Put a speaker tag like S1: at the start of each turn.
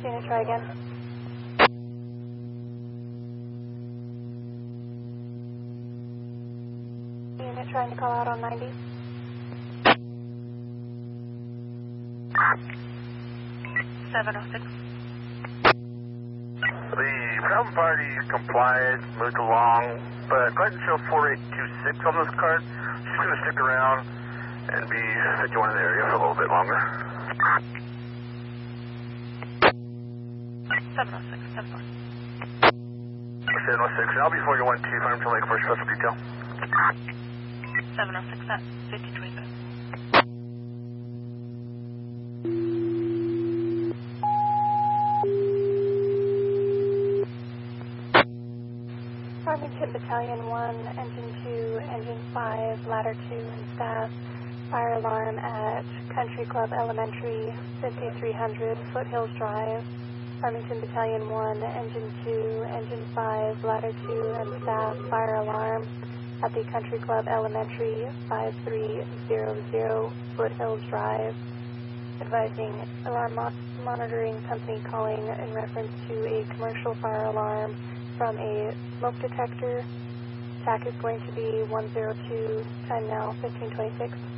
S1: unit, try again. Unit trying to call out on 90. 706.
S2: The problem party complied, moved along, but go ahead and show 4826 on this card. She's going to stick around and be 51 in the area for a little bit longer.
S1: 706, 10-4.
S2: 706, and I'll be 41 2, if I'm to Lake for special detail.
S1: 706 at 1525. Farmington Battalion 1, Engine 2, Engine 5, Ladder 2, and staff. Fire alarm at Country Club Elementary, 5300 Foothills Drive. Farmington Battalion 1, Engine 2, Engine 5, Ladder 2, and staff. Fire alarm at the Country Club Elementary, 5300 Foothills Drive. Advising alarm monitoring company calling in reference to a commercial fire alarm from a smoke detector. TAC is going to be 102, time now 1526.